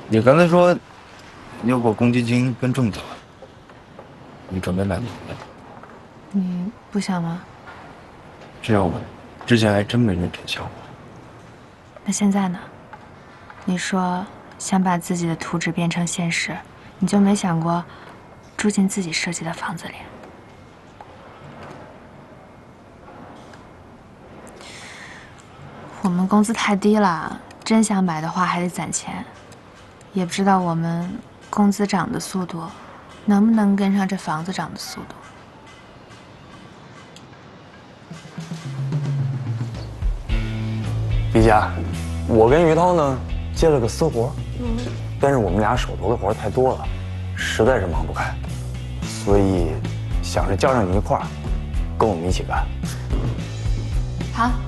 你刚才说要把公积金跟正走，你准备买房了？ 你不想吗？ 这要问，之前还真没认真想过。 那现在呢？你说想把自己的图纸变成现实，你就没想过住进自己设计的房子里？我们工资太低了，真想买的话还得攒钱，也不知道我们工资涨的速度能不能跟上这房子涨的速度。 李佳，我跟于涛呢接了个私活，但是我们俩手头的活太多了，实在是忙不开，所以想着叫上你一块儿，跟我们一起干。 好。